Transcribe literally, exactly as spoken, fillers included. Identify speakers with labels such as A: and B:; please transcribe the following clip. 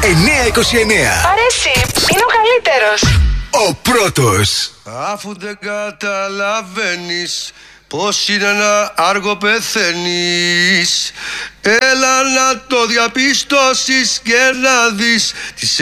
A: εννιακόσια είκοσι εννέα.
B: Αρέσει, είναι ο καλύτερος.
A: Ο πρώτος.
C: Αφού δεν καταλαβαίνεις πως είναι να άργο πεθαίνεις, έλα να το διαπιστώσεις και να δεις τις